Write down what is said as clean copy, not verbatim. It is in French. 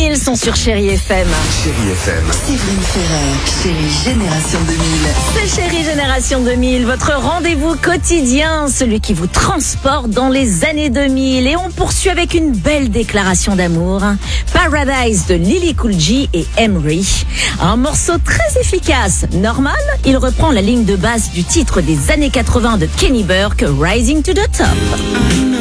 2000 sont sur Chérie FM. Chérie FM. Séverine Ferrer, Chérie Génération 2000. C'est Chérie Génération 2000, votre rendez-vous quotidien, celui qui vous transporte dans les années 2000. Et on poursuit avec une belle déclaration d'amour. Paradise de Lily Cool J et Emery. Un morceau très efficace. Normal, il reprend la ligne de base du titre des années 80 de Kenny Burke, Rising to the Top.